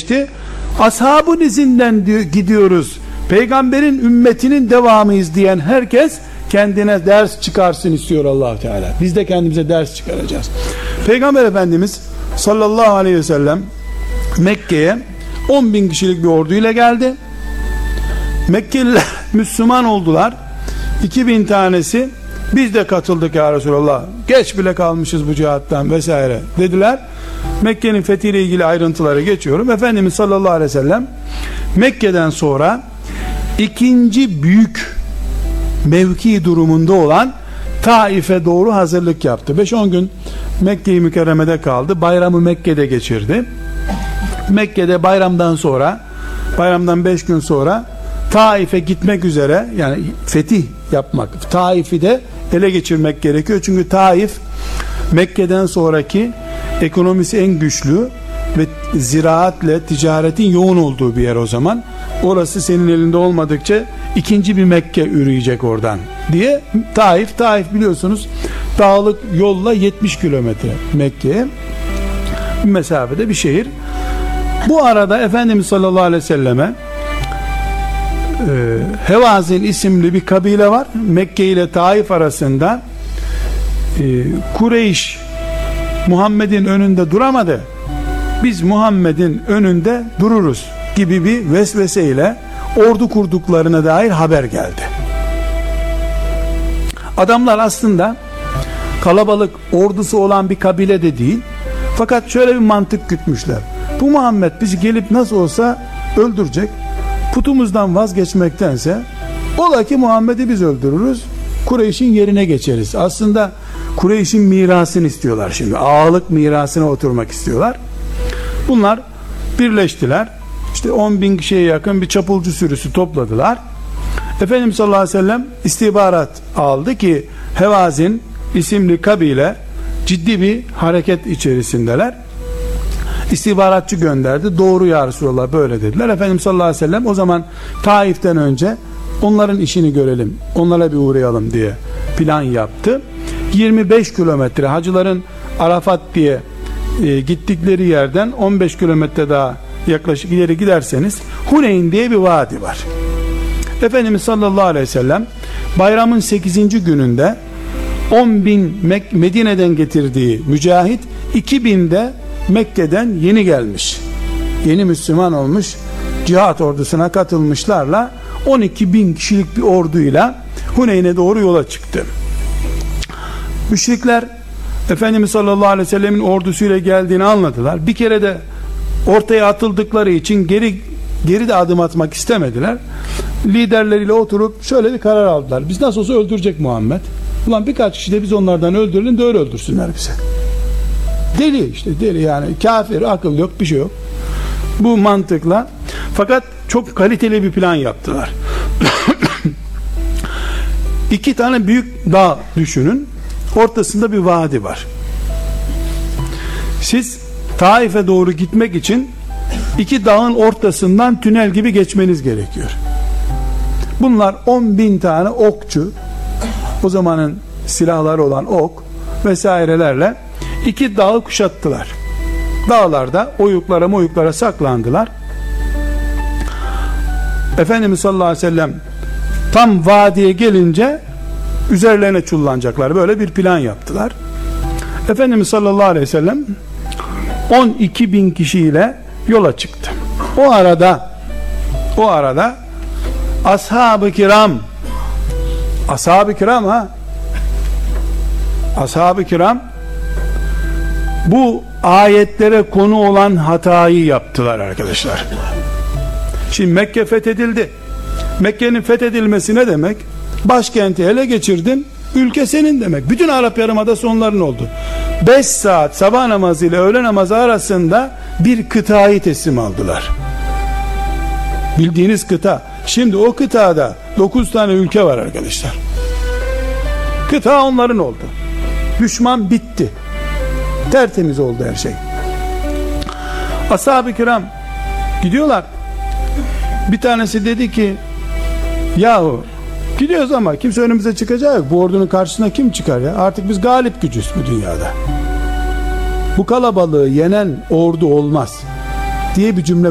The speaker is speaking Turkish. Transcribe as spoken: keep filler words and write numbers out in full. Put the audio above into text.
geçti. Ashabın izinden gidiyoruz, peygamberin ümmetinin devamıyız diyen herkes kendine ders çıkarsın istiyor Allah Teala. Biz de kendimize ders çıkaracağız. Peygamber Efendimiz sallallahu aleyhi ve sellem Mekke'ye on bin kişilik bir orduyla geldi. Mekkeliler Müslüman oldular. iki bin tanesi biz de katıldık ya Resulallah, geç bile kalmışız bu cihattan vesaire dediler. Mekke'nin fethiyle ilgili ayrıntıları geçiyorum. Efendimiz sallallahu aleyhi ve sellem Mekke'den sonra ikinci büyük mevki durumunda olan Taif'e doğru hazırlık yaptı. beş on gün Mekke-i Mükerreme'de kaldı. Bayramı Mekke'de geçirdi. Mekke'de bayramdan sonra, bayramdan beş gün sonra Taif'e gitmek üzere, yani fetih yapmak, Taif'i de ele geçirmek gerekiyor. Çünkü Taif Mekke'den sonraki ekonomisi en güçlü ve ziraatle ticaretin yoğun olduğu bir yer o zaman. Orası senin elinde olmadıkça ikinci bir Mekke üreyecek oradan diye Taif, Taif biliyorsunuz dağlık yolla yetmiş kilometre Mekke'ye bir mesafede bir şehir. Bu arada Efendimiz sallallahu aleyhi ve selleme e, Hevazin isimli bir kabile var. Mekke ile Taif arasında. e, Kureyş Muhammed'in önünde duramadı, biz Muhammed'in önünde dururuz gibi bir vesveseyle ordu kurduklarına dair haber geldi. Adamlar aslında kalabalık ordusu olan bir kabile de değil, fakat şöyle bir mantık gütmüşler: bu Muhammed bizi gelip nasıl olsa öldürecek, putumuzdan vazgeçmektense ola ki Muhammed'i biz öldürürüz, Kureyş'in yerine geçeriz. Aslında Kureyş'in mirasını istiyorlar şimdi. Ağalık mirasına oturmak istiyorlar. Bunlar birleştiler. İşte on bin kişiye yakın bir çapulcu sürüsü topladılar. Efendimiz sallallahu aleyhi ve sellem istihbarat aldı ki Hevazin isimli kabile ciddi bir hareket içerisindeler. İstihbaratçı gönderdi. Doğru ya Resulallah, böyle dediler. Efendimiz sallallahu aleyhi ve sellem o zaman Taif'ten önce onların işini görelim, onlara bir uğrayalım diye plan yaptı. yirmi beş kilometre, hacıların Arafat diye e, gittikleri yerden on beş kilometre daha yaklaşık ileri giderseniz Huneyn diye bir vadi var. Efendimiz sallallahu aleyhi ve sellem bayramın sekizinci gününde on bin Medine'den getirdiği mücahit, iki bin de Mekke'den yeni gelmiş, yeni Müslüman olmuş cihat ordusuna katılmışlarla on iki bin kişilik bir orduyla Huneyn'e doğru yola çıktı. Müşrikler Efendimiz sallallahu aleyhi ve sellemin ordusuyla geldiğini anladılar. Bir kere de ortaya atıldıkları için geri geri de adım atmak istemediler. Liderleriyle oturup şöyle bir karar aldılar: biz nasıl olsa öldürecek Muhammed. Ulan birkaç kişi de biz onlardan öldürelim de öyle öldürsünler bize. Deli işte, deli yani, kafir, akıl yok, bir şey yok. Bu mantıkla, fakat çok kaliteli bir plan yaptılar. İki tane büyük dağ düşünün. Ortasında bir vadi var. Siz Taif'e doğru gitmek için iki dağın ortasından tünel gibi geçmeniz gerekiyor. Bunlar on bin tane okçu, o zamanın silahları olan ok vesairelerle iki dağı kuşattılar. Dağlarda oyuklara moyuklara saklandılar. Efendimiz sallallahu aleyhi ve sellem tam vadiye gelince üzerlerine çullanacaklar. Böyle bir plan yaptılar. Efendimiz sallallahu aleyhi ve sellem on iki bin kişiyle yola çıktı. O arada o arada ashab-ı kiram ashab-ı kiram ha ashab-ı kiram bu ayetlere konu olan hatayı yaptılar arkadaşlar. Şimdi Mekke fethedildi. Mekke'nin fethedilmesi ne demek? Başkenti ele geçirdin, ülke senin demek. Bütün Arap Yarımadası onların oldu. beş saat sabah namazı ile öğle namazı arasında bir kıtayı teslim aldılar. Bildiğiniz kıta. Şimdi o kıtada dokuz tane ülke var arkadaşlar. Kıta onların oldu. Düşman bitti. Tertemiz oldu her şey. Ashab-ı kiram gidiyorlar. Bir tanesi dedi ki, yahu gidiyoruz ama kimse önümüze çıkacak yok. Bu ordunun karşısına kim çıkar ya? Artık biz galip gücüz bu dünyada. Bu kalabalığı yenen ordu olmaz diye bir cümle